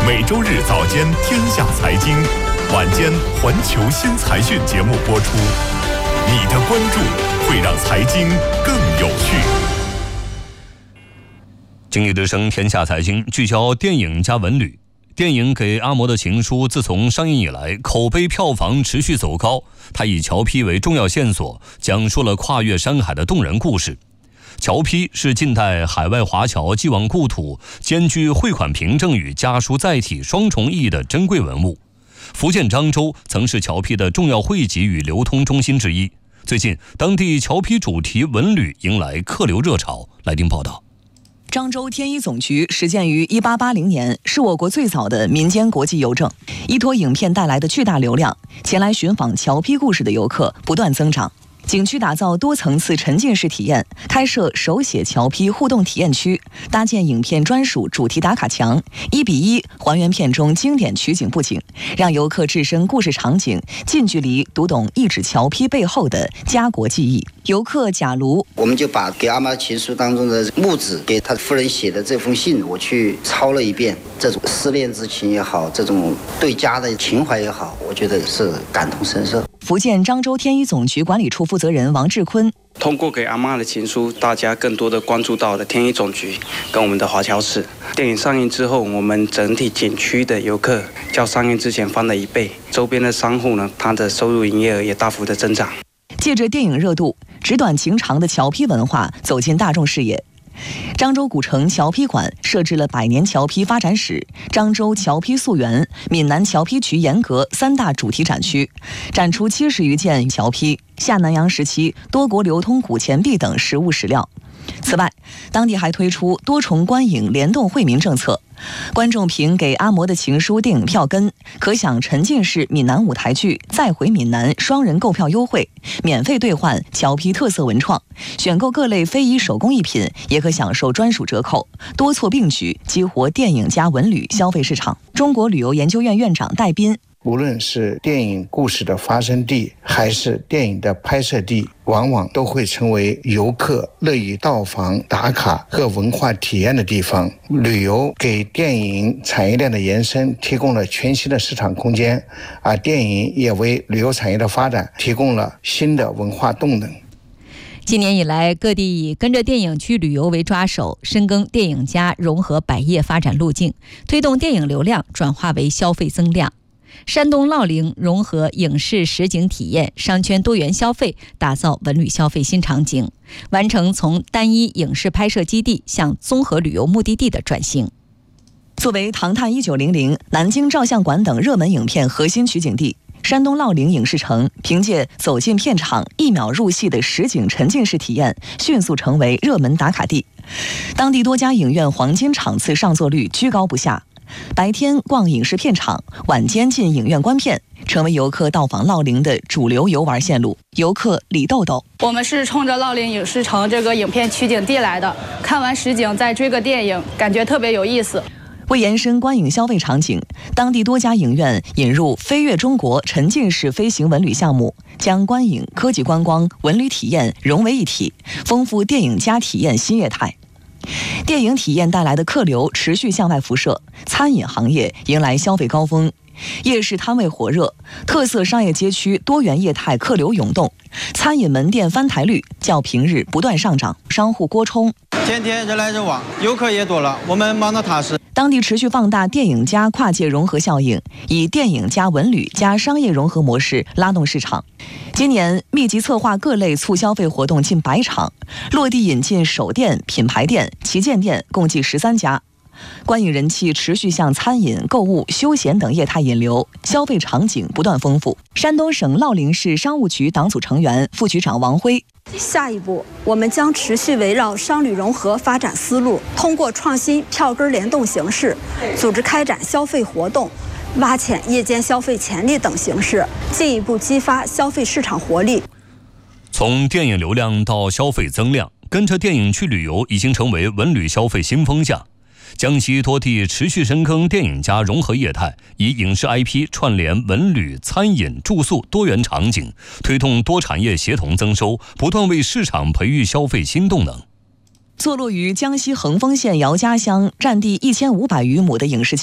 每周日早间《天下财经》，晚间《环球新财讯》节目播出。你的关注会让财经更有趣。 经济之声《天下财经》聚焦电影加文旅。电影《给阿嬷的情书》自从上映以来，口碑票房持续走高。它以侨批为重要线索，讲述了跨越山海的动人故事。侨批是近代海外华侨寄往故土，兼具汇款凭证与家书载体双重意义的珍贵文物。福建漳州曾是侨批的重要汇集与流通中心之一。最近，当地侨批主题文旅迎来客流热潮。来听报道。 漳州天一总局始建于1880年，是我国最早的民间国际邮政。依托影片带来的巨大流量，前来寻访侨批故事的游客不断增长。景区打造多层次沉浸式体验，开设手写侨批互动体验区，搭建影片专属主题打卡墙，1:1还原片中经典取景布景，让游客置身故事场景，近距离读懂一纸侨批背后的家国记忆。游客贾卢， 我们就把给阿妈情书当中的木子给他夫人写的这封信，我去抄了一遍。这种思念之情也好，这种对家的情怀也好，我觉得是感同身受。 福建漳州天一总局管理处负责人王志坤， 通过给阿嬷的情书，大家更多的关注到了天一总局跟我们的华侨市。电影上映之后，我们整体景区的游客较上映之前翻了1倍，周边的商户呢，它的收入营业额也大幅的增长。 借着电影热度，纸短情长的侨批文化走进大众视野。漳州古城侨批馆设置了100年侨批发展史、漳州侨批溯源、闽南侨批局沿革3大主题展区，展出70余件侨批、下南洋时期多国流通古钱币等实物史料。此外，当地还推出多重观影联动惠民政策，观众凭给阿嬷的情书电影票根，可享沉浸式闽南舞台剧再回闽南双人购票优惠，免费兑换侨批特色文创，选购各类非遗手工艺品也可享受专属折扣，多措并举，激活电影加文旅消费市场。中国旅游研究院院长戴斌， 无论是电影故事的发生地，还是电影的拍摄地，往往都会成为游客乐于到访打卡和文化体验的地方。旅游给电影产业链的延伸提供了全新的市场空间，而电影也为旅游产业的发展提供了新的文化动能。 今年以来，各地以跟着电影去旅游为抓手，深耕电影加融合百业发展路径，推动电影流量转化为消费增量。山东乐陵融合影视实景体验、商圈多元消费，打造文旅消费新场景，完成从单一影视拍摄基地向综合旅游目的地的转型。 作为《唐探1900》、南京照相馆等热门影片核心取景地，山东乐陵影视城凭借走进片场1秒入戏的实景沉浸式体验，迅速成为热门打卡地。当地多家影院黄金场次上座率居高不下。白天逛影视片场，晚间进影院观片，成为游客到访乐陵的主流游玩线路。游客李豆豆， 我们是冲着乐陵影视城这个影片取景地来的，看完实景再追个电影，感觉特别有意思。 为延伸观影消费场景，当地多家影院引入飞越中国沉浸式飞行文旅项目，将观影、科技观光、文旅体验融为一体，丰富电影加体验新业态。电影体验带来的客流持续向外辐射，餐饮行业迎来消费高峰，夜市摊位火热，特色商业街区多元业态客流涌动，餐饮门店翻台率较平日不断上涨。商户郭冲， 天天人来人往，游客也多了，我们忙得踏实。 当地持续放大电影加跨界融合效应，以电影加文旅加商业融合模式拉动市场。今年密集策划各类促消费活动近100场，落地引进首店、品牌店、旗舰店共计13家。观影人气持续向餐饮、购物、休闲等业态引流，消费场景不断丰富。山东省乐陵市商务局党组成员、副局长王辉， 下一步，我们将持续围绕商旅融合发展思路，通过创新票根联动形式，组织开展消费活动，挖潜夜间消费潜力等形式，进一步激发消费市场活力。 从电影流量到消费增量，跟着电影去旅游已经成为文旅消费新风向。江西多地持续深耕电影加融合业态，以影视 IP 串联文旅、餐饮、住宿多元场景，推动多产业协同增收，不断为市场培育消费新动能。 坐落于江西横峰县姚家乡，占地1500余亩的影视